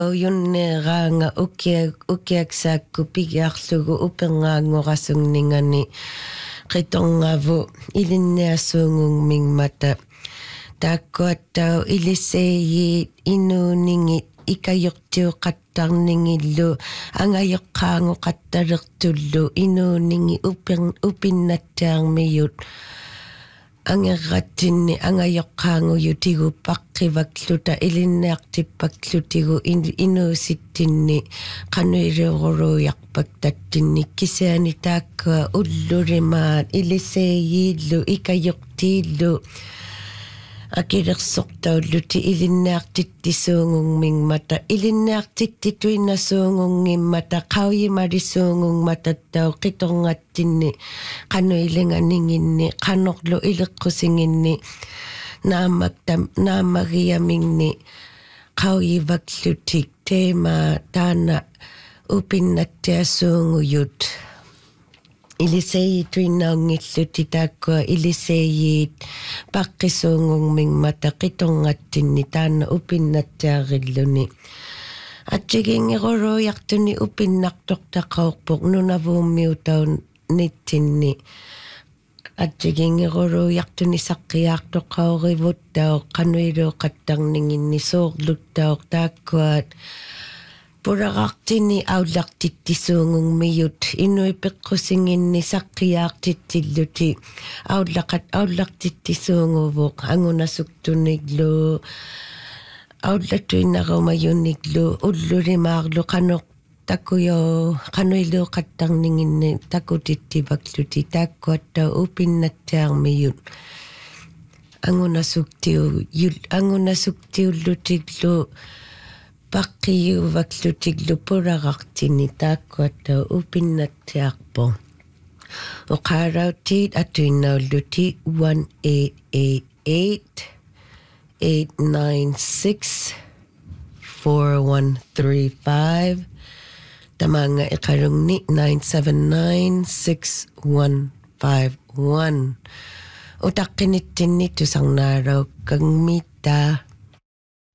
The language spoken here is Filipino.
Yunneranga ukiaksaakku pigiarlugu upengaangorasunningani qitorngavu ilinniassuungungmingmata taakkuattau iliseeyiit inuuningit ikajortiuqattarningillu angajoqqaangoqattalertullu inuuningi upinnattaarmiyut angerrattinni angajoqqaanguyutigu paqqivakluta ilinniartippaklutigu inuusittinni qanuiliuruuyarpak tattinni kisiani taakkua ullurimaat iliseeyiillu ikajortiillu akilersortaulluti ilinniartittisuungungmingmata ilinniartittituinnasuungunggimmata qauyimalisuungungmatattau qitorngattinni qanuilinganinginni qanorlu ileqqusinginni naamagiamingni qauyivaklutik teema taana upinnattiassuunguyut iliseeyituinnaungilluti taakkua iliseeyiit paqqisuungungmingmata qitorngattinni taana upinnattiarilluni atchigingeruruuyartuni upinnartortaqaorpoq nunavuummiutaun nittinni atchigingeruruuyartuni saqqiaartoqaorivuttao qanuiluuqattarninginni soorluttao taakkuat puraqartini aullartittisuungungmiyut inuipeqqusinginni saqqiaartittilluti aullartittisuunguvuq angunasuktuniglu aullatuinnarumayuniglu ullulimaarlu qanoq takuyo qanuiluuqattarninginni takutittivakluti taakkuattau upinnattiarmiyut angunasuktiullutiglu paqqiyuvaklutiglu puraqartini taakkuattau upinnattiarpo uqaarautiit atuinnaulluti 1888-896-4135 tamaanga iqarungni 979-6151 utaqqinittinni tusarnaaraukkangmita